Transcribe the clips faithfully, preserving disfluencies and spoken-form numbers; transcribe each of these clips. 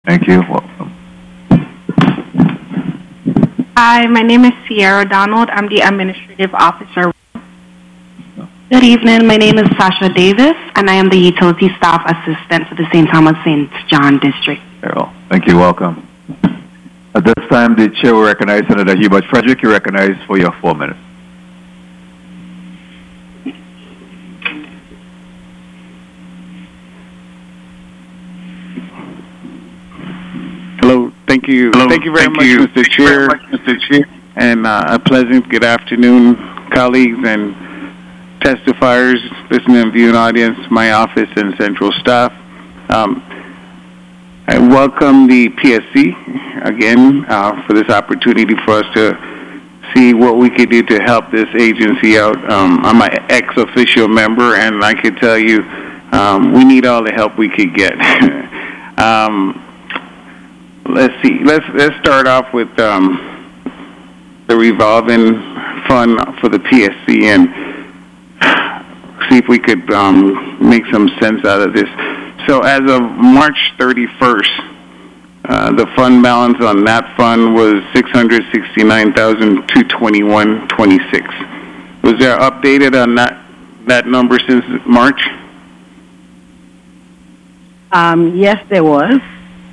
Thank you. Welcome. Hi, my name is Sierra Donald. I'm the Administrative Officer. Good evening. My name is Sasha Davis, and I am the Utility Staff Assistant for the Saint Thomas Saint John District. Carol, thank you. Welcome. At this time, the Chair will recognize Senator Hubert Frederick. You're recognized for your four minutes. Hello. Thank you. Hello. Thank you very Thank much, you. Mister Thank Chair. you very much, Mister Chair. And uh, a pleasant good afternoon, colleagues and testifiers, listening and viewing audience, my office and central staff. Um, I welcome the P S C again uh, for this opportunity for us to see what we could do to help this agency out. Um, I'm an ex-official member, and I can tell you um, we need all the help we could get. um, let's see. Let's let's start off with um, the revolving fund for the P S C and see if we could um, make some sense out of this. So as of March thirty-first, uh, the fund balance on that fund was six hundred sixty-nine thousand two hundred twenty-one dollars and twenty-six cents. Was there updated on that, that number since March? Um, yes, there was.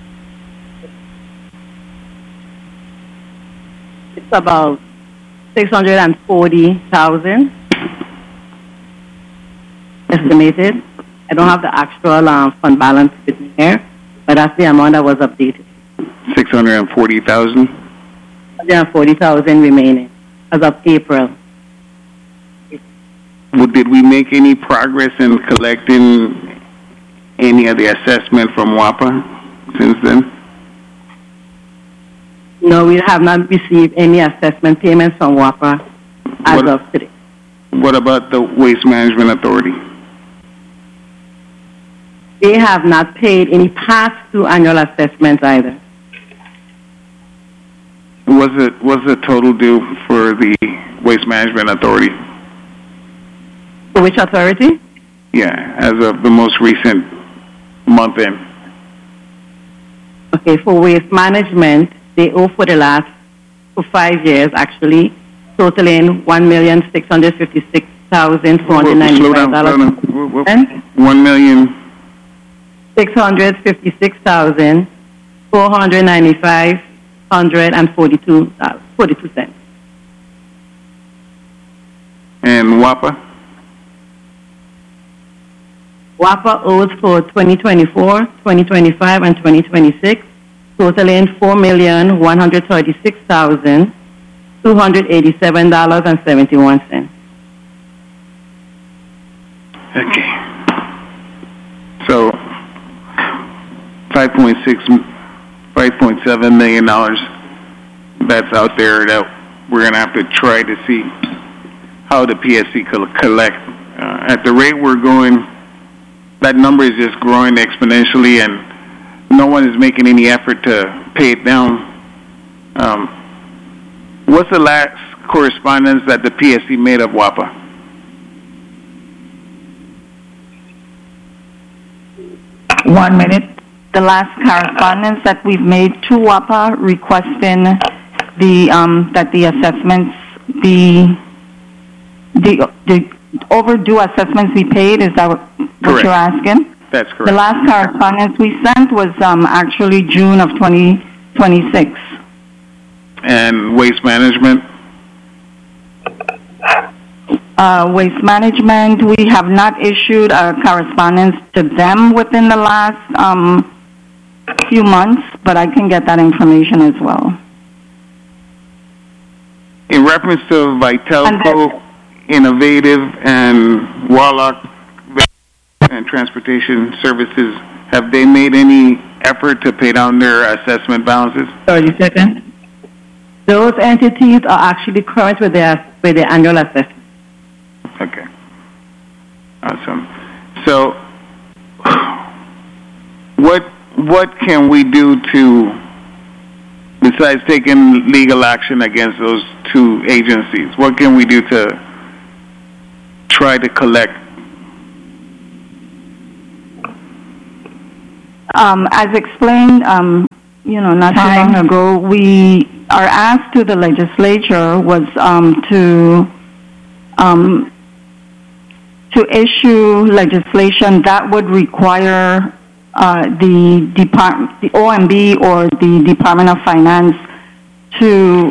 It's about six hundred forty thousand estimated. I don't have the actual um, fund balance with me here, but that's the amount that was updated. six hundred forty thousand dollars? six hundred forty thousand dollars remaining as of April. Well, did we make any progress in collecting any of the assessment from WAPA since then? No, we have not received any assessment payments from WAPA as What- of today. What about the Waste Management Authority? They have not paid any past due annual assessments either. Was it was the total due for the Waste Management Authority? For which authority? Yeah, as of the most recent month in. Okay, for waste management, they owe for the last, for five years actually, totaling one million six hundred fifty-six thousand four hundred ninety-five dollars. Slow down, slow down. Whoa, whoa. One million. six hundred fifty-six thousand four hundred ninety-five hundred and forty-two uh, forty-two cents. And WAPA? WAPA owes for twenty twenty-four, twenty twenty-five, and twenty twenty-six, totaling four million one hundred thirty-six thousand two hundred eighty-seven dollars and seventy-one cents. Okay. So, five point six, five point seven million dollars that's out there that we're going to have to try to see how the P S C could collect. Uh, at the rate we're going, that number is just growing exponentially, and no one is making any effort to pay it down. Um, what's the last correspondence that the P S C made of WAPA? One minute. The last correspondence that we've made to WAPA requesting the um, that the assessments, the the the overdue assessments be paid. Is that what, what Correct. you're asking? That's correct. The last correspondence we sent was um, actually June of twenty twenty-six. And Waste Management? Uh, waste Management, we have not issued a correspondence to them within the last um, few months, but I can get that information as well. In reference to Vitelco, Innovative, and Warlock and Transportation Services, have they made any effort to pay down their assessment balances? thirty seconds. Those entities are actually current with their with their annual assessment. Okay. Awesome. So, what what can we do to, besides taking legal action against those two agencies, what can we do to try to collect? Um, as explained, um, you know, not too long ago, we, our ask to the legislature was um, to um, to issue legislation that would require uh, the Depart- the O M B or the Department of Finance to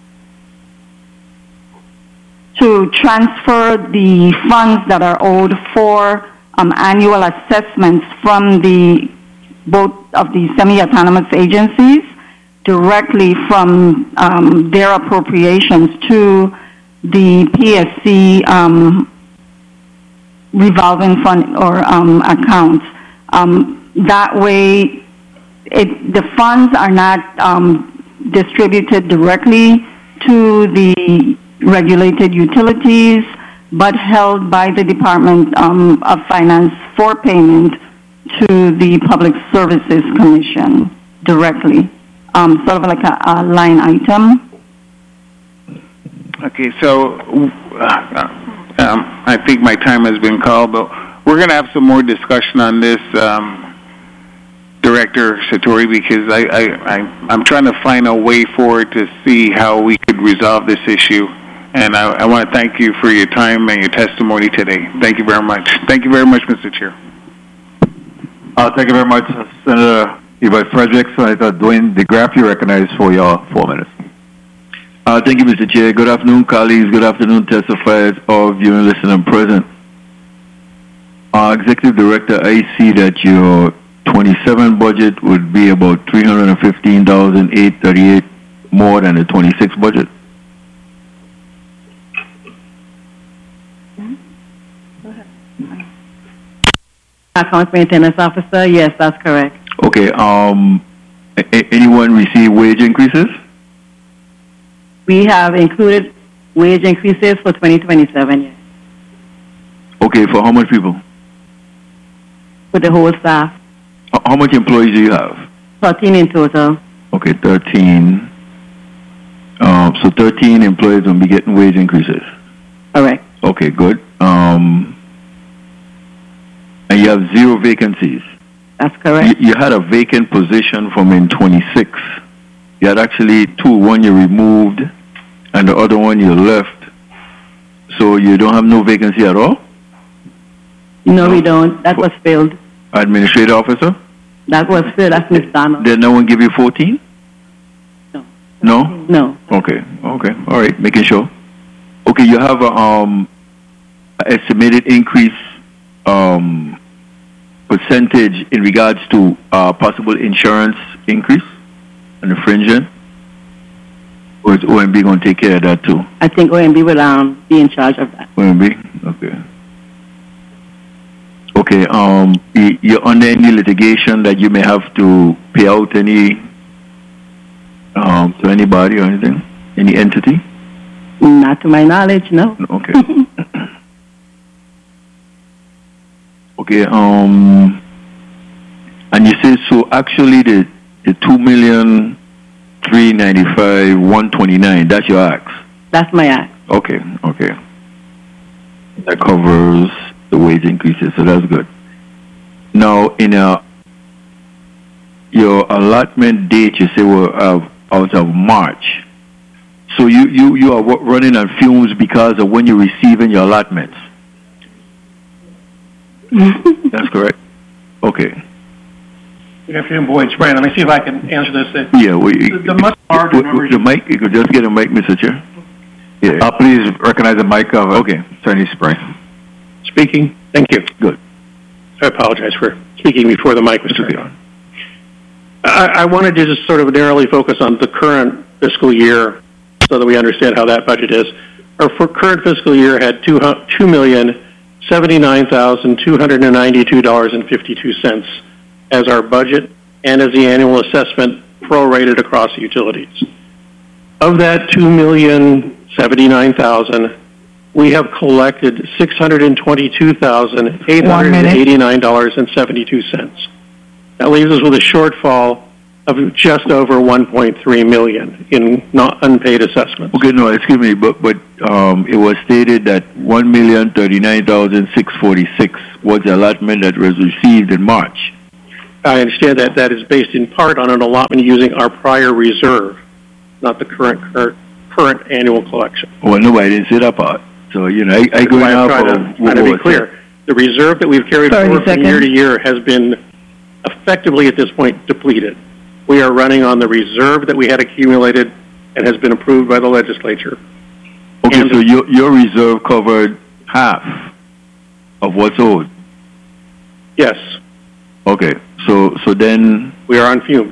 to transfer the funds that are owed for um, annual assessments from the both of the semi-autonomous agencies directly from um, their appropriations to the P S C um, revolving fund or um, accounts. Um, that way, it, the funds are not um, distributed directly to the regulated utilities, but held by the Department um, of Finance for payment to the Public Services Commission directly, um, sort of like a, a line item. Okay, so uh, um, I think my time has been called, but we're going to have some more discussion on this, um, Director Satori, because I, I, I, I'm trying to find a way forward to see how we could resolve this issue. And I, I want to thank you for your time and your testimony today. Thank you very much. Thank you very much, Mister Chair. Uh, thank you very much, Senator Eva Fredericks. Senator Dwayne DeGraff, you recognized for your four minutes. Uh, thank you, Mister Chair. Good afternoon, colleagues. Good afternoon, testifiers, all viewing, listening, and present. Uh, Executive Director, I see that your twenty-seven budget would be about three hundred fifteen thousand eight hundred thirty-eight more than the twenty-six budget. Account maintenance officer, yes, that's correct. Okay. Um, a- anyone receive wage increases? We have included wage increases for twenty twenty-seven, yes, Okay. For how much people? for the whole staff, H- How much employees do you have? thirteen in total. Okay, thirteen. Um, so thirteen employees will be getting wage increases. Correct. Okay, good. Um, and you have zero vacancies. That's You, correct. you had a vacant position from in twenty-six. You had actually two. One you removed, and the other one you left. So you don't have no vacancy at all? No, we don't. That was filled. Administrative officer? That was filled. That's Miz Donald. Did no one give you fourteen? No. No? No. Okay, okay. All right, making sure. Okay, you have a um, estimated increase um, percentage in regards to uh, possible insurance increase and the fringent? Or is O M B going to take care of that too? I think O M B will um, be in charge of that. O M B? Okay. Okay, um, y- you're under any litigation that you may have to pay out any um, to anybody or anything? Any entity? Not to my knowledge, no. Okay. Okay, um, and you say, so actually the, the two million three ninety-five one twenty-nine, that's your ask? That's my act. Okay, okay. That covers the wage increases, so that's good. Now, in a, your allotment date, you say we're uh, out of March. So you, you, you are wo- running on fumes because of when you're receiving your allotments. That's correct. Okay. Good afternoon, Boyd. It's Brian. Let me see if I can answer this. Uh, Yeah, we, The- the much larger w- w- numbers- the mic, you could just get a mic, Mister Chair. Yeah. Uh, please recognize the mic of uh, Okay. Attorney Spray. Speaking. Thank you. Good. I apologize for speaking before the mic was turned on. I, I wanted to just sort of narrowly focus on the current fiscal year so that we understand how that budget is. Our for current fiscal year had two two million seventy-nine thousand two hundred ninety-two dollars and fifty-two cents as our budget and as the annual assessment prorated across the utilities. Of that two million seventy-nine thousand, we have collected six hundred twenty-two thousand eight hundred eighty-nine dollars and seventy-two cents. That leaves us with a shortfall of just over one point three million dollars in not unpaid assessments. Okay, no, excuse me, but but um, it was stated that one million thirty-nine thousand six forty-six was the allotment that was received in March. I understand that that is based in part on an allotment using our prior reserve, not the current current, current annual collection. Well, no, I didn't say that part. So, you know, I, I go I'm now trying for... to, trying to be clear. The reserve that we've carried forward from year to year has been effectively at this point depleted. We are running on the reserve that we had accumulated and has been approved by the legislature. Okay, and so your, your reserve covered half of what's owed? Yes. Okay, so so then... We are on fumes.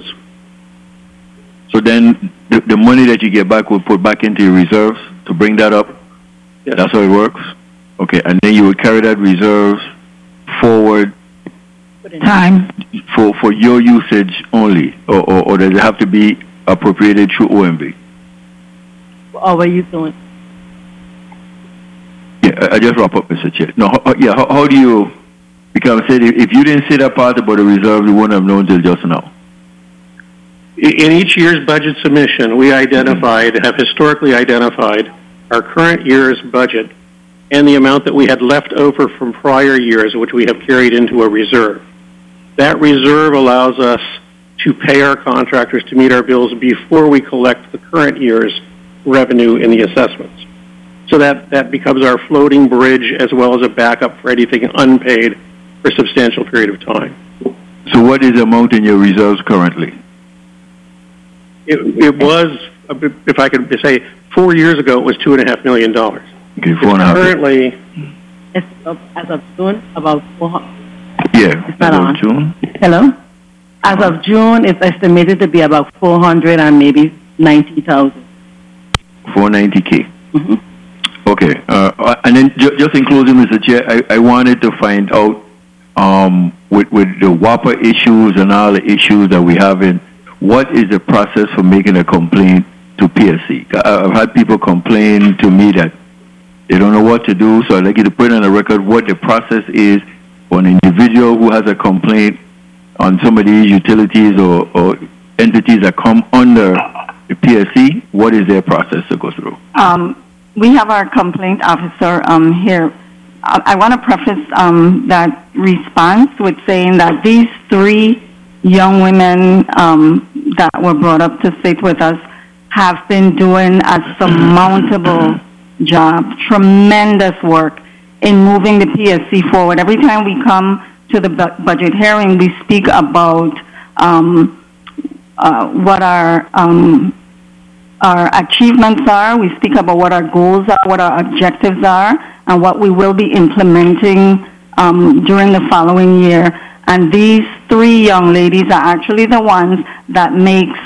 So then the, the money that you get back will put back into your reserves to bring that up? Yes. That's how it works? Okay, and then you would carry that reserves forward Time. for, for your usage only, or, or, or does it have to be appropriated through O M B? How are you doing? Yeah, I, I just wrap up, Mister Chair. No, how, yeah, how, how do you... Because I said if, if you didn't say that part about the reserve, you wouldn't have known till just now. In each year's budget submission, we identified, mm-hmm. have historically identified our current year's budget and the amount that we had left over from prior years, which we have carried into a reserve. That reserve allows us to pay our contractors to meet our bills before we collect the current year's revenue in the assessments. So that, that becomes our floating bridge as well as a backup for anything unpaid for a substantial period of time. So what is the amount in your reserves currently? It, it was, if I could say, four years ago, it was two and a half million dollars. Okay, four and a half. Currently, It's up, as of June, about four hundred. Yeah, Is that as on? of June. Hello? As of June, it's estimated to be about four hundred and maybe ninety thousand. four ninety K. Mm-hmm. Okay, uh, and then ju- just in closing, Mister Chair, I, I wanted to find out um, with, with the WAPA issues and all the issues that we have in, what is the process for making a complaint to P S C? I've had people complain to me that they don't know what to do, so I'd like you to put on the record what the process is for an individual who has a complaint on some of these utilities or, or entities that come under the P S C. What is their process to go through? Um, we have our complaint officer um, here. I, I want to preface um, that response with saying that these three young women um, that were brought up to sit with us have been doing a surmountable job, tremendous work in moving the P S C forward. Every time we come to the bu- budget hearing, we speak about um, uh, what our um, our achievements are. We speak about what our goals are, what our objectives are, and what we will be implementing um, during the following year. And these three young ladies are actually the ones that makes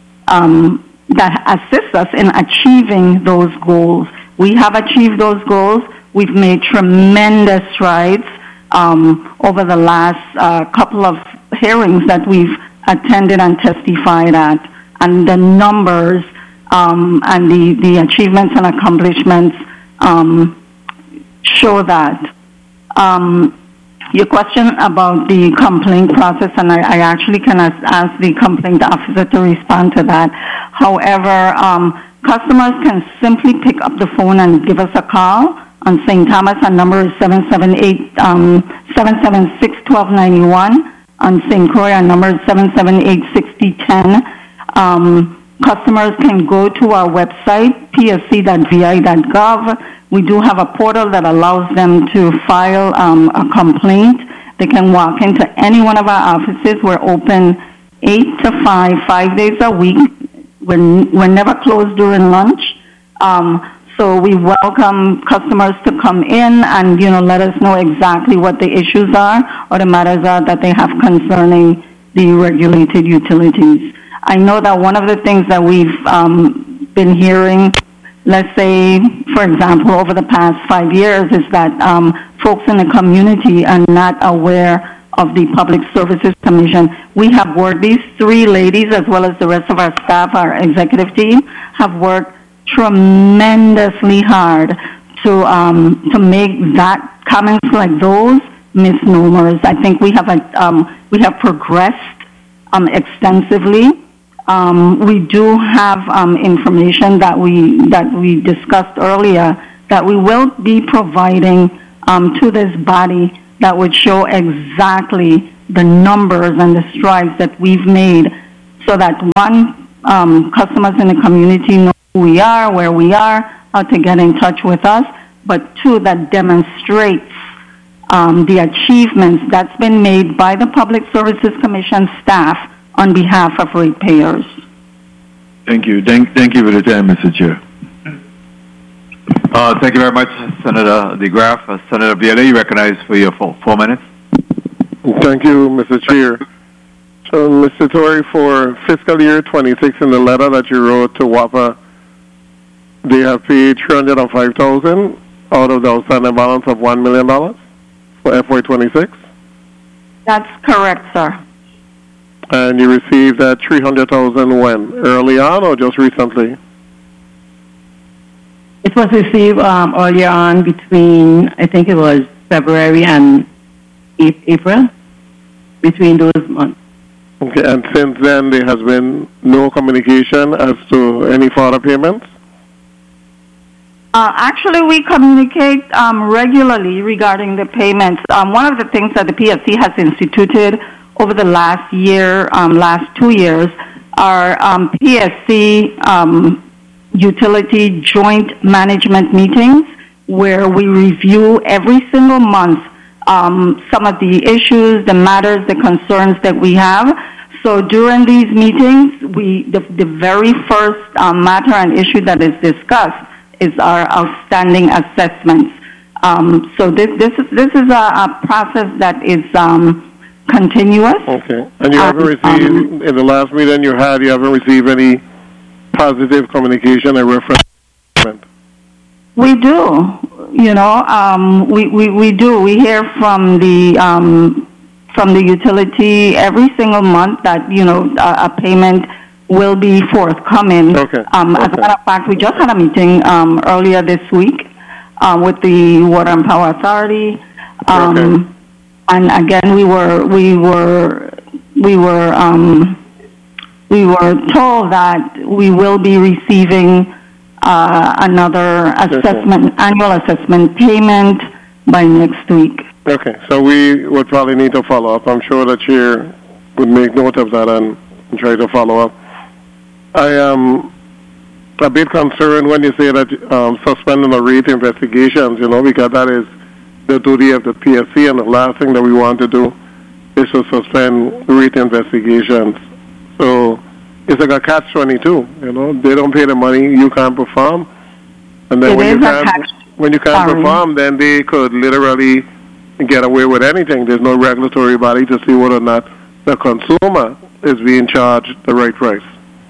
um, that assist us in achieving those goals. We have achieved those goals. We've made tremendous strides um, over the last uh, couple of hearings that we've attended and testified at, and the numbers um, and the, the achievements and accomplishments um, show that. Um, Your question about the complaint process, and I, I actually can ask, ask the complaint officer to respond to that. However, um, customers can simply pick up the phone and give us a call on Saint Thomas. Our number is seven seven eight, um, seven seven six, one two nine one. On Saint Croix, our number is seven seven eight, six zero one zero. Um, customers can go to our website, p s c dot v i dot gov. We do have a portal that allows them to file um, a complaint. They can walk into any one of our offices. We're open eight to five, five days a week. We're, we're never closed during lunch. Um, so we welcome customers to come in and, you know, let us know exactly what the issues are or the matters are that they have concerning the regulated utilities. I know that one of the things that we've um, been hearing, let's say, for example, over the past five years, is that um, folks in the community are not aware of the Public Services Commission. We have worked, these three ladies, as well as the rest of our staff, our executive team, have worked tremendously hard to um, to make that comments like those misnomers. I think we have a, um, we have progressed um, extensively. Um, we do have um, information that we that we discussed earlier that we will be providing um, to this body that would show exactly the numbers and the strides that we've made so that, one, um, customers in the community know who we are, where we are, how to get in touch with us, but two, that demonstrates um, the achievements that's been made by the Public Services Commission staff on behalf of ratepayers. Thank you. Thank, thank you for the time, Mister Chair. Uh, thank you very much, Senator DeGraff. Uh, Senator Viale, you recognized for your four, four minutes. Thank you, Mister Chair. So, Mister Tory, for fiscal year twenty-six, in the letter that you wrote to WAPA, they have paid three hundred five thousand dollars out of the outstanding balance of one million dollars for F Y twenty-six? That's correct, sir. And you received that three hundred thousand dollars when? Early on or just recently? It was received um, earlier on between, I think it was February and April, between those months. Okay, and since then there has been no communication as to any further payments? Uh, actually, we communicate um, regularly regarding the payments. Um, one of the things that the P S C has instituted over the last year, um, last two years, are um, P S C um, utility joint management meetings where we review every single month um, some of the issues, the matters, the concerns that we have. So during these meetings, we the, the very first um, matter and issue that is discussed is our outstanding assessments. Um, so this this is this is a, a process that is um, continuous. Okay, and you haven't received um, in the last meeting you had, you haven't received any positive communication and reference. We do, you know, um, we, we we do. We hear from the um, from the utility every single month that you know a, a payment will be forthcoming. Okay. Um, okay. As a matter of fact, we just had a meeting um, earlier this week uh, with the Water and Power Authority, um, okay. and again, we were we were we were um, we were told that we will be receiving uh, another assessment, okay. annual assessment payment by next week. Okay, so we would probably need to follow up. I'm sure the chair would make note of that and, and try to follow up. I am a bit concerned when you say that um, suspending the rate investigations, you know, because that is the duty of the P S C, and the last thing that we want to do is to suspend rate investigations. So it's like a catch twenty-two, you know. They don't pay the money, you can't perform. And then it when you, can't, catch, when you can't sorry. perform, then they could literally get away with anything. There's no regulatory body to see whether or not the consumer is being charged the right price.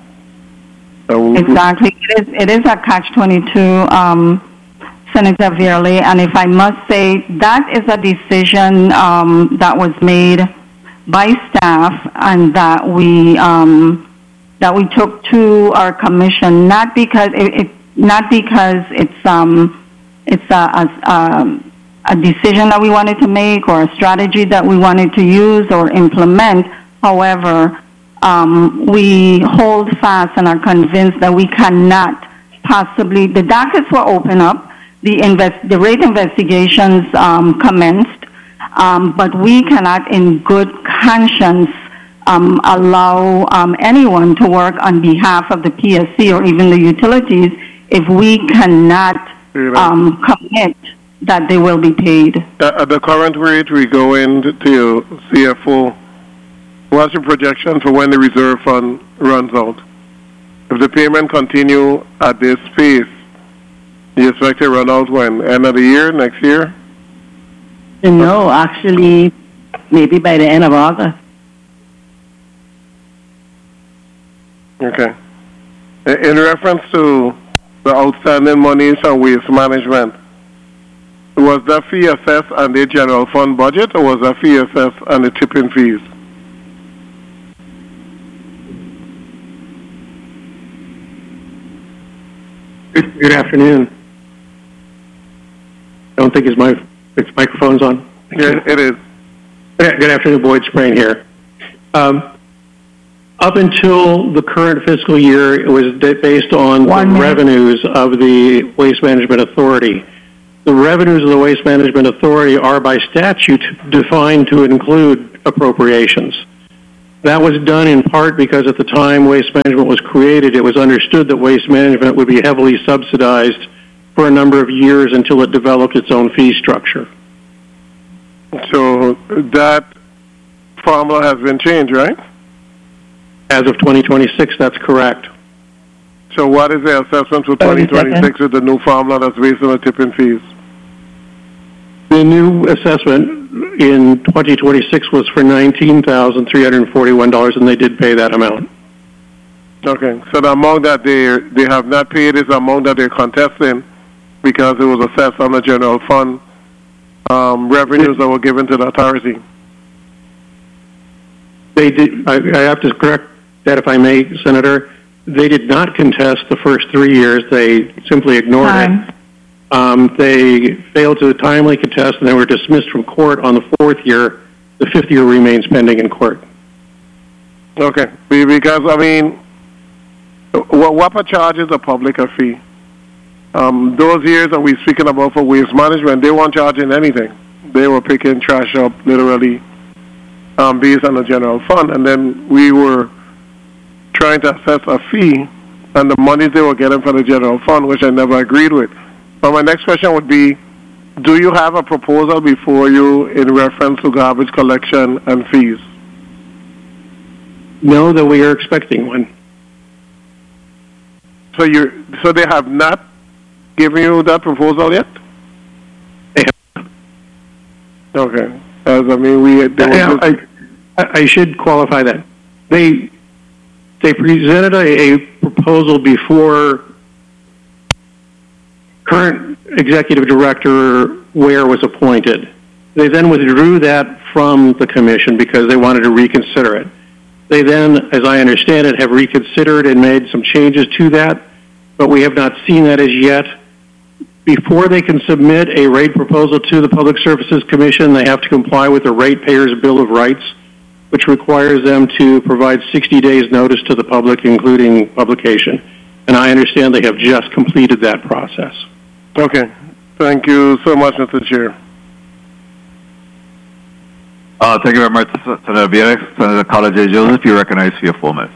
So exactly. It is, it is a catch twenty-two, um, Senator Viale, and if I must say, that is a decision um, that was made by staff and that we um, that we took to our commission, not because it, it not because it's um, it's a, a, a decision that we wanted to make or a strategy that we wanted to use or implement. However, Um, we hold fast and are convinced that we cannot possibly, the dockets were open up, the, invest, the rate investigations um, commenced, um, but we cannot in good conscience um, allow um, anyone to work on behalf of the P S C or even the utilities if we cannot um, commit that they will be paid. At the current rate, we go into C F O. What's your projection for when the reserve fund runs out? If the payment continue at this pace, do you expect to run out when? End of the year, next year? No, actually, maybe by the end of August. Okay. In reference to the outstanding monies on waste management, was that fee assessed on the general fund budget, or was that fee assessed on the tipping fees? Good, good afternoon. I don't think his, mic, his microphone's on. Yeah, it is. Good afternoon, Boyd Sprain here. Um, up until the current fiscal year, it was based on One the minute. revenues of the Waste Management Authority. the revenues of the Waste Management Authority are by statute defined to include appropriations. That was done in part because at the time Waste Management was created, it was understood that Waste Management would be heavily subsidized for a number of years until it developed its own fee structure. So that formula has been changed, right? As of twenty twenty-six, that's correct. So what is the assessment for twenty twenty-six with the new formula that's based on the tipping fees? The new assessment in twenty twenty-six was for nineteen thousand three hundred forty-one dollars, and they did pay that amount. Okay, so the amount that they they have not paid is the amount that they're contesting because it was assessed on the general fund um, revenues that were given to the authority. They did. I, I have to correct that, if I may, Senator. They did not contest the first three years. They simply ignored Time. it. Um, they failed to timely contest, and they were dismissed from court on the fourth year. The fifth year remains pending in court. Okay, because, I mean, WAPA charges the public a fee. Um, those years that we're speaking about for waste management, they weren't charging anything. They were picking trash up, literally, um, based on the general fund, and then we were trying to assess a fee and the money they were getting from the general fund, which I never agreed with. But my next question would be, do you have a proposal before you in reference to garbage collection and fees? No, that we are expecting one. So you, so they have not given you that proposal yet? They have. Okay. As I mean, we. They yeah, I, I should qualify that. They they presented a, a proposal before current executive director Ware was appointed. They then withdrew that from the commission because they wanted to reconsider it. They then, as I understand it, have reconsidered and made some changes to that, but we have not seen that as yet. Before they can submit a rate proposal to the Public Services Commission, they have to comply with the Ratepayers Bill of Rights, which requires them to provide sixty days notice to the public, including publication. And I understand they have just completed that process. Okay. Thank you so much, Mister Chair. Uh, thank you very much, Senator Vieira. Senator Carla J. Joseph, you're recognized for your four minutes.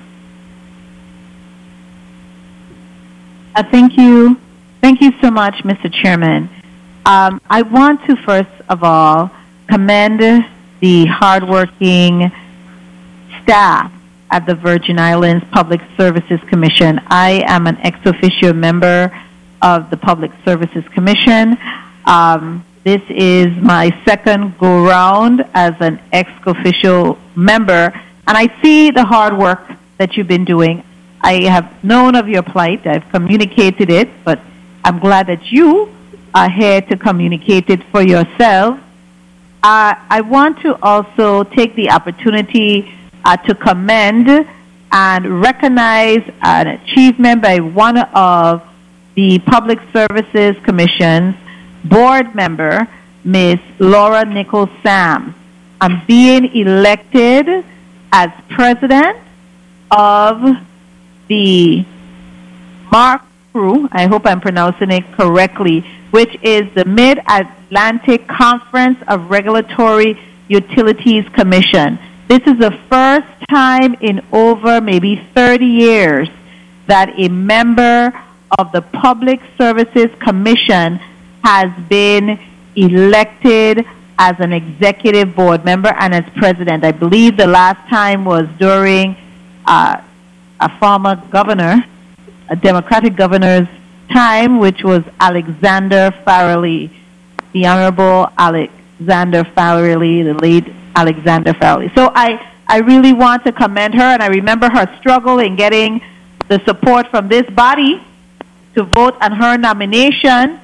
Uh, thank you. Thank you so much, Mister Chairman. Um, I want to, first of all, commend the hardworking staff at the Virgin Islands Public Services Commission. I am an ex officio member of the Public Services Commission. Um, this is my second go-round as an ex officio member, and I see the hard work that you've been doing. I have known of your plight. I've communicated it, but I'm glad that you are here to communicate it for yourself. Uh, I want to also take the opportunity uh, to commend and recognize an achievement by one of the Public Services Commission's board member, Miz Laura Nichols Sam, on being elected as president of the Mark Crew, I hope I'm pronouncing it correctly, which is the Mid-Atlantic Conference of Regulatory Utilities Commission. This is the first time in over maybe thirty years that a member of the Public Services Commission has been elected as an executive board member and as president. I believe the last time was during uh, a former governor, a Democratic governor's time, which was Alexander Farrelly, the Honorable Alexander Farrelly, the late Alexander Farrelly. So I, I really want to commend her, and I remember her struggle in getting the support from this body to vote on her nomination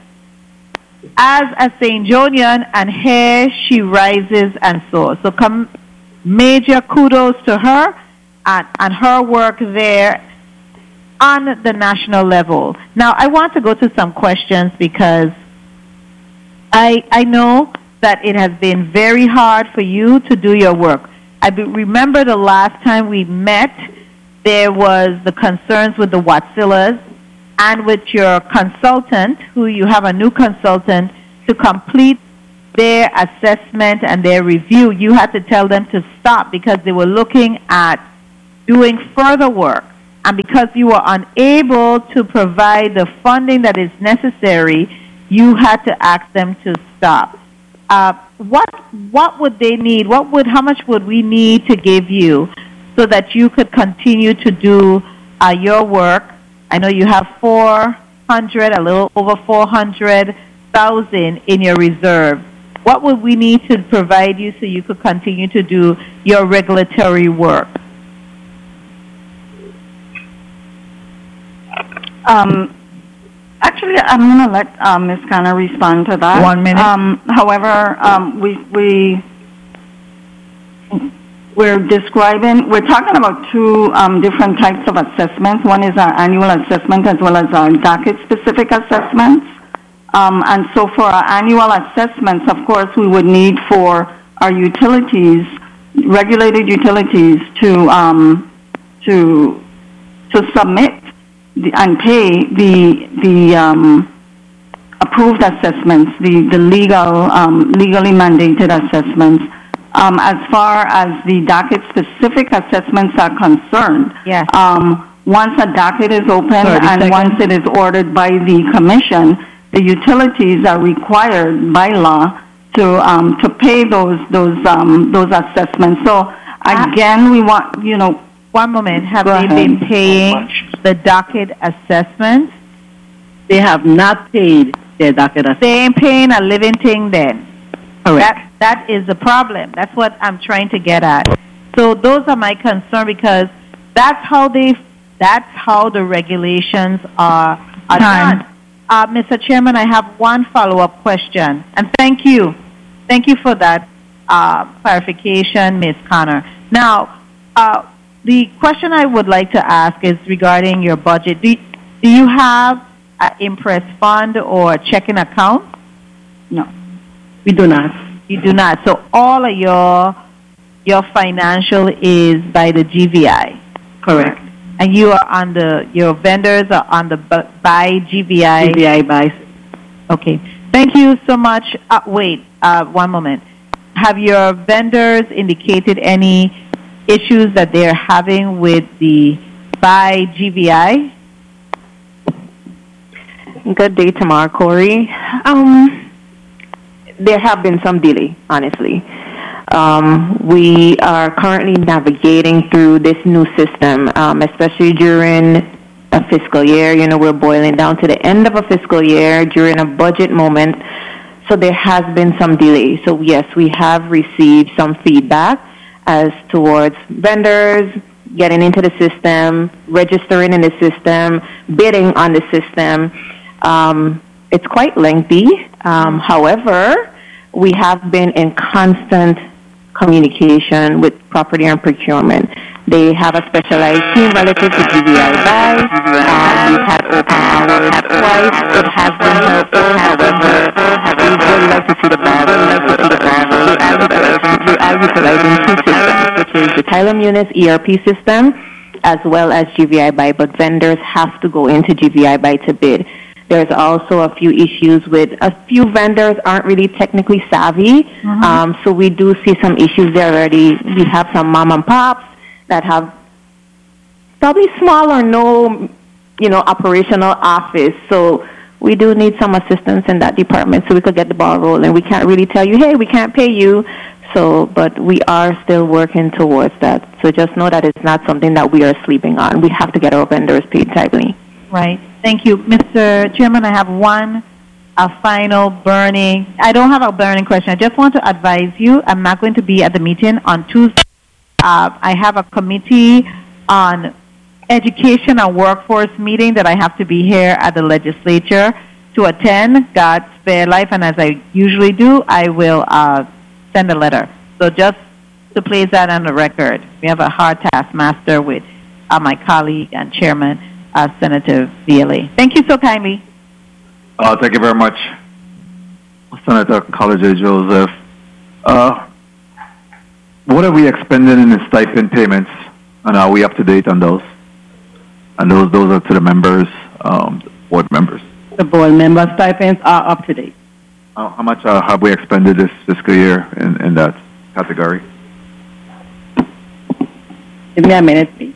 as a Saint Johnian, and here she rises and soars. So come, major kudos to her and, and her work there on the national level. Now, I want to go to some questions because I, I know that it has been very hard for you to do your work. I be, remember the last time we met, there was the concerns with the Watsillas and with your consultant, who you have a new consultant, to complete their assessment and their review, you had to tell them to stop because they were looking at doing further work. And because you were unable to provide the funding that is necessary, you had to ask them to stop. Uh, what what would they need? What would how much would we need to give you so that you could continue to do uh, your work? I know you have four hundred, a little over four hundred thousand in your reserve. What would we need to provide you so you could continue to do your regulatory work? Um, actually, I'm going to let uh, Miz Connor respond to that. One minute. Um, however, um, we we we're describing we're talking about two um, different types of assessments. One is our annual assessment as well as our docket-specific assessments. Um, and so, for our annual assessments, of course, we would need for our utilities, regulated utilities, to um, to to submit The, and pay the the um, approved assessments, the the legal um, legally mandated assessments. Um, as far as the docket specific assessments are concerned, yes. Um, once a docket is open and seconds. Once it is ordered by the commission, the utilities are required by law to um, to pay those those um, those assessments. So again, we want you know. One moment. Have Go they ahead. been paying the docket assessments? They have not paid their docket assessment. They ain't paying a living thing then. Correct. That, that is the problem. That's what I'm trying to get at. So those are my concerns because that's how they, that's how the regulations are, are done. Uh, Mister Chairman, I have one follow-up question. And thank you. Thank you for that uh, clarification, Miz Connor. Now, uh, the question I would like to ask is regarding your budget. Do, do you have an Impress fund or a checking account? No, we do not. You do not. So all of your your financial is by the G V I. Correct. And you are on the your vendors are on the bu- by G V I. G V I buys. Okay. Thank you so much. Uh, wait, uh, one moment. Have your vendors indicated any issues that they're having with the by G V I? Good day, Tamar Corey. Um, there have been some delay, honestly. Um, we are currently navigating through this new system, um, especially during a fiscal year. You know, we're boiling down to the end of a fiscal year during a budget moment. So there has been some delay. So yes, we have received some feedback as towards vendors getting into the system, registering in the system, bidding on the system. Um, it's quite lengthy. Um, however, we have been in constant communication with property and procurement. They have a specialized team relative to G V I buy. Um, we've had open hours twice. It has been helpful. However, we would like to see the bag. We would like to see the bag. We are utilizing two systems, which is the Tyler Munis E R P system as well as G V I buy, but vendors have to go into G V I buy to bid. There's also a few issues with a few vendors aren't really technically savvy, mm-hmm. um, so we do see some issues there already. We have some mom and pops that have probably small or no, you know, operational office. So we do need some assistance in that department so we could get the ball rolling. We can't really tell you, hey, we can't pay you. So, but we are still working towards that. So just know that it's not something that we are sleeping on. We have to get our vendors paid timely. Right. Thank you. Mister Chairman, I have one a final burning, I don't have a burning question. I just want to advise you, I'm not going to be at the meeting on Tuesday. Uh, I have a committee on education and workforce meeting that I have to be here at the legislature to attend. God spare life, and as I usually do, I will uh, send a letter. So just to place that on the record, we have a hard taskmaster with uh, my colleague and chairman, uh, Senator Veely. Thank you so kindly. Uh, thank you very much, Senator College Joseph. Uh, what are we expending in the stipend payments, and are we up to date on those? And those those are to the members, um, board members. The board member stipends are up to date. How, how much uh, have we expended this fiscal year in, in that category? Give me a minute, please.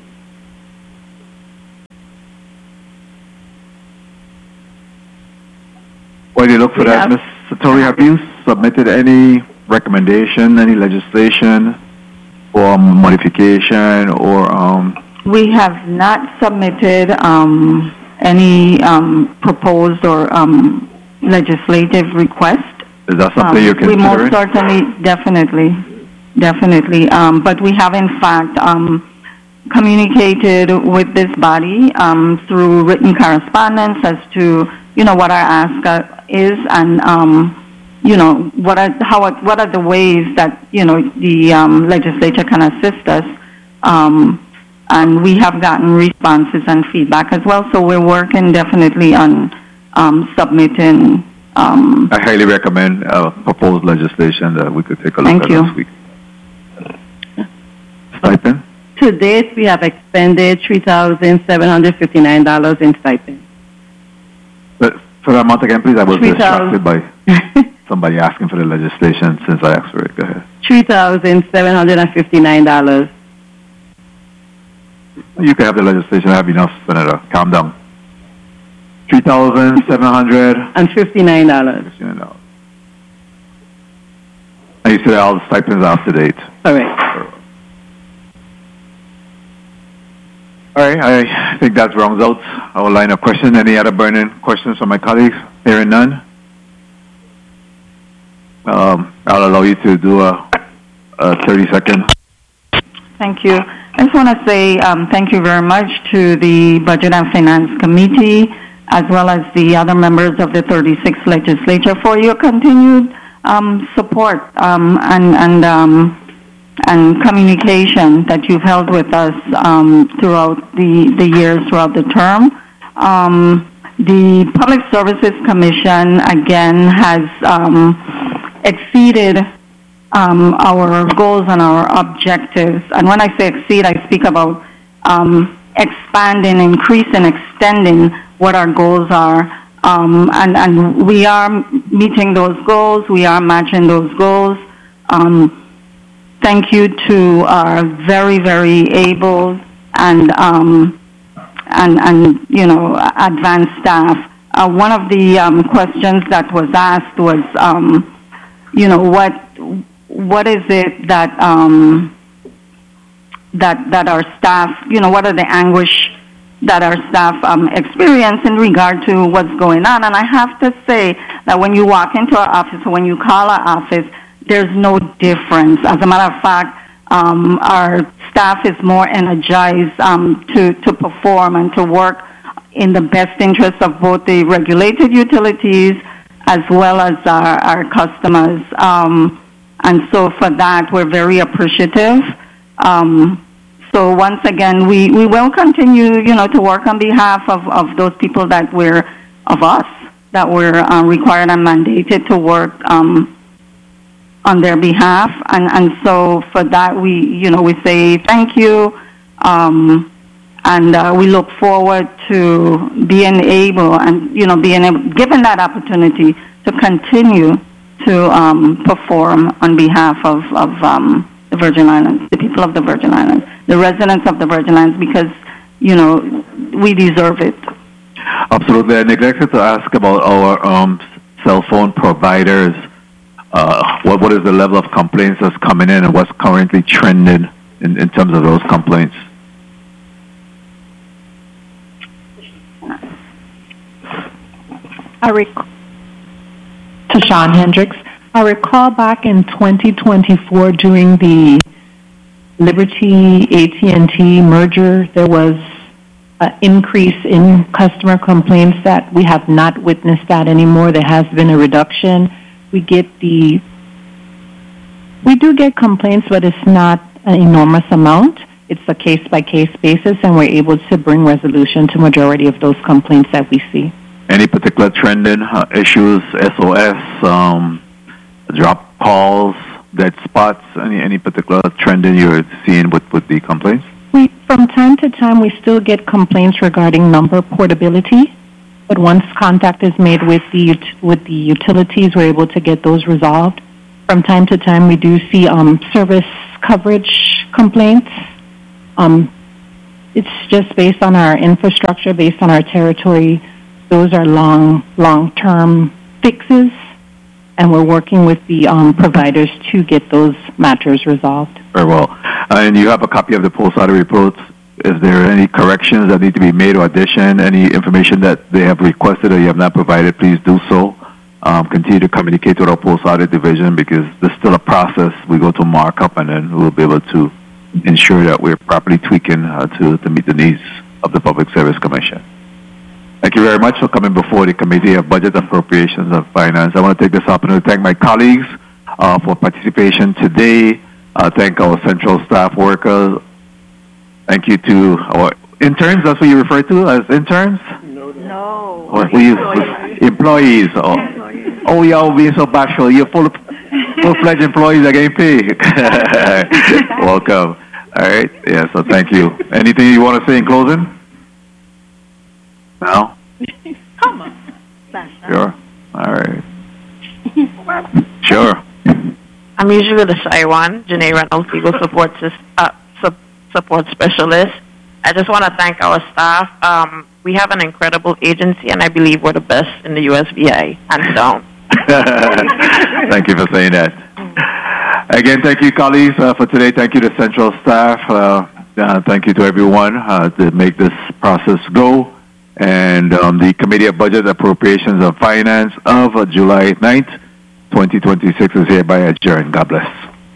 While you look for We that, have- Miz Satori, have you submitted any recommendation, any legislation for modification or um, We have not submitted um, any um, proposed or um, legislative request. is that something Um, you're we considering? most certainly, definitely, definitely. Um, but we have, in fact, um, communicated with this body um, through written correspondence as to, you know, what our ask uh, is and, um, you know, what are how are- what are the ways that you know the um, legislature can assist us. Um, and we have gotten responses and feedback as well. So we're working definitely on um, submitting. Um, I highly recommend uh, proposed legislation that we could take a look Thank at you. this week. Stipend? To date, we have expended three thousand seven hundred fifty-nine dollars in stipend. But for that amount again, please, I was three distracted thousand by somebody asking for the legislation since I asked for it. Go ahead. three thousand seven hundred fifty-nine dollars. You can have the legislation. I have enough, Senator. Calm down. three thousand seven hundred fifty-nine dollars. fifty-nine dollars. And you said all the stipends are up to date. Correct. All right, I think that rounds out our line of questions. Any other burning questions from my colleagues? Hearing none. Um, I'll allow you to do a, a thirty second. Thank you. I just want to say um, thank you very much to the Budget and Finance Committee, as well as the other members of the thirty-sixth Legislature for your continued um, support um, and and um, and communication that you've held with us um, throughout the, the years, throughout the term. Um, the Public Services Commission, again, has um, exceeded um, our goals and our objectives. And when I say exceed, I speak about um, expanding, increasing, extending what our goals are. Um, and, and we are meeting those goals. We are matching those goals. Um, Thank you to our very, very able and um, and and you know advanced staff. Uh, one of the um, questions that was asked was, um, you know, what what is it that um, that that our staff, you know, what are the anguish that our staff um, experience in regard to what's going on? And I have to say that when you walk into our office or when you call our office, there's no difference. As a matter of fact, um, our staff is more energized um, to, to perform and to work in the best interest of both the regulated utilities as well as our, our customers. Um, and so for that, we're very appreciative. Um, so once again, we, we will continue, you know, to work on behalf of, of those people that we're, of us, that we're uh, required and mandated to work um, on their behalf, and, and so for that we, you know, we say thank you, um, and uh, we look forward to being able and, you know, being able, given that opportunity to continue to um, perform on behalf of, of um, the Virgin Islands, the people of the Virgin Islands, the residents of the Virgin Islands, because, you know, we deserve it. Absolutely. I neglected to ask about our um, cell phone providers. Uh, what what is the level of complaints that's coming in, and what's currently trending in, in terms of those complaints? I rec- to Sean Hendricks. I recall back in twenty twenty-four during the Liberty A T and T merger, there was an increase in customer complaints that we have not witnessed that anymore. There has been a reduction. We get the, we do get complaints, but it's not an enormous amount. It's a case-by-case basis, and we're able to bring resolution to majority of those complaints that we see. Any particular trending uh, issues, S O S, um, drop calls, dead spots, any any particular trending you're seeing with, with the complaints? We, from time to time, we still get complaints regarding number portability. But once contact is made with the ut- with the utilities, we're able to get those resolved. From time to time, we do see um, service coverage complaints. Um, it's just based on our infrastructure, based on our territory. Those are long, long-term fixes, and we're working with the um, providers to get those matters resolved. Very well. And you have a copy of the post audit reports. Is there any corrections that need to be made or addition? Any information that they have requested or you have not provided, please do so. Um, continue to communicate with our post audit division because there's still a process. We go to markup and then we'll be able to ensure that we're properly tweaking uh, to, to meet the needs of the Public Service Commission. Thank you very much for coming before the Committee of Budget, Appropriations, and Finance. I want to take this opportunity to thank my colleagues uh, for participation today. Uh, thank our central staff workers. Thank you to our interns. That's what you refer to as interns? No. Or we use employees. Oh, oh y'all being so bashful. You're full, full-fledged employees that getting paid. Welcome. All right. Yeah, so thank you. Anything you want to say in closing? No? Come on. Sure. All right. Sure. I'm usually the shy one, Janae Reynolds, Legal Support, uh, support Specialist. I just want to thank our staff. Um, we have an incredible agency, and I believe we're the best in the U S V I, hands down. Thank you for saying that. Again, thank you, colleagues, uh, for today. Thank you to Central staff. Uh, uh, thank you to everyone uh, to make this process go. And um, the Committee of Budget, Appropriations, and Finance of uh, July ninth, twenty twenty-six is hereby adjourned. God bless.